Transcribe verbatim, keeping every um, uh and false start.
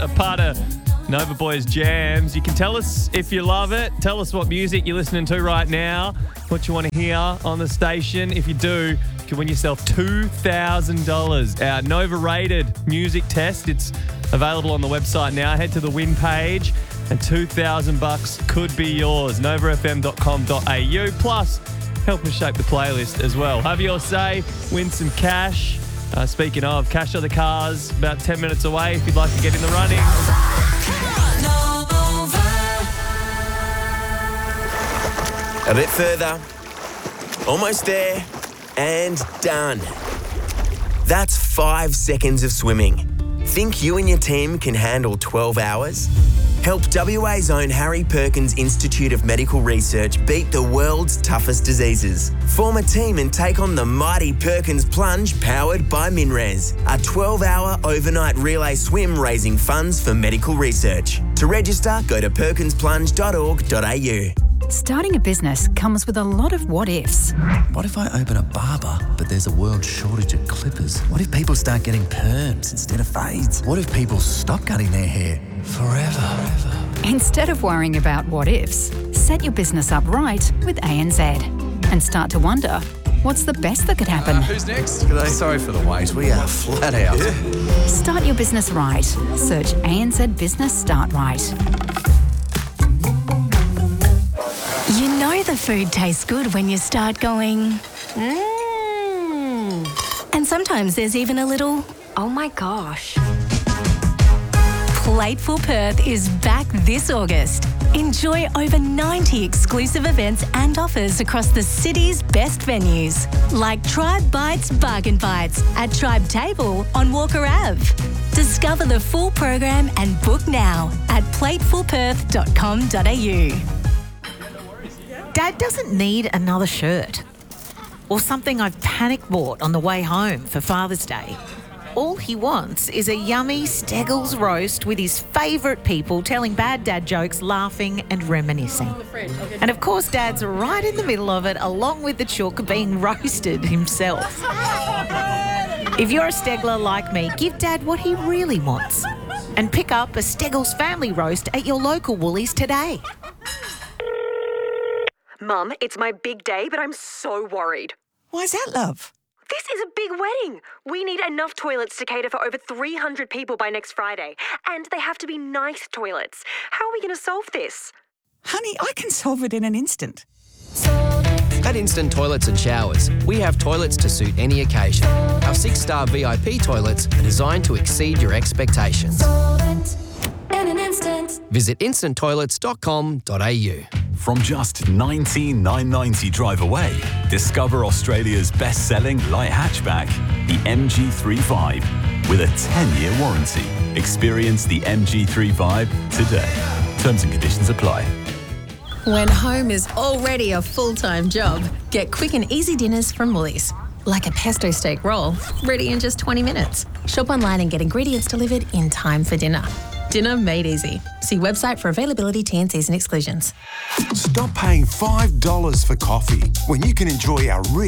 a part of Nova Boys Jams. You can tell us if you love it. Tell us what music you're listening to right now, what you want to hear on the station. If you do, you can win yourself two thousand dollars. Our Nova Rated music test. It's available on the website now. Head to the win page and two thousand bucks could be yours. nova f m dot com dot a u. Plus, help us shape the playlist as well. Have your say, win some cash. Uh, speaking of, Cash of the Cars, about ten minutes away if you'd like to get in the running. A bit further. Almost there. And done. That's five seconds of swimming. Think you and your team can handle twelve hours? Help W A's own Harry Perkins Institute of Medical Research beat the world's toughest diseases. Form a team and take on the mighty Perkins Plunge powered by MinRes, a twelve-hour overnight relay swim raising funds for medical research. To register, go to perkins plunge dot org dot a u. Starting a business comes with a lot of what-ifs. What if I open a barber, but there's a world shortage of clippers? What if people start getting perms instead of fades? What if people stop cutting their hair forever? Instead of worrying about what-ifs, set your business up right with A N Z and start to wonder, what's the best that could happen? Uh, who's next? G'day. Sorry for the wait, we are flat out. Yeah. Start your business right. Search A N Z Business Start Right. You know the food tastes good when you start going, mmm. And sometimes there's even a little, oh my gosh. Plateful Perth is back this August. Enjoy over ninety exclusive events and offers across the city's best venues, like Tribe Bites Bargain Bites at Tribe Table on Walker Avenue. Discover the full program and book now at plateful perth dot com dot a u. Dad doesn't need another shirt or something I've panic bought on the way home for Father's Day. All he wants is a yummy Steggles roast with his favourite people telling bad dad jokes, laughing and reminiscing. And of course, Dad's right in the middle of it, along with the chook being roasted himself. If you're a Stegler like me, give Dad what he really wants and pick up a Steggles family roast at your local Woolies today. Mum, it's my big day, but I'm so worried. Why's that, love? This is a big wedding. We need enough toilets to cater for over three hundred people by next Friday. And they have to be nice toilets. How are we going to solve this? Honey, I can solve it in an instant. At Instant Toilets and Showers, we have toilets to suit any occasion. Our six-star V I P toilets are designed to exceed your expectations. Visit instant toilets dot com dot a u. From just nineteen thousand nine hundred ninety drive away, discover Australia's best-selling light hatchback, the M G three five, with a ten-year warranty. Experience the M G three five today. Terms and conditions apply. When home is already a full-time job, get quick and easy dinners from Woolies. Like a pesto steak roll, ready in just twenty minutes. Shop online and get ingredients delivered in time for dinner. Dinner made easy. See website for availability, T and Cs and exclusions. Stop paying five dollars for coffee when you can enjoy our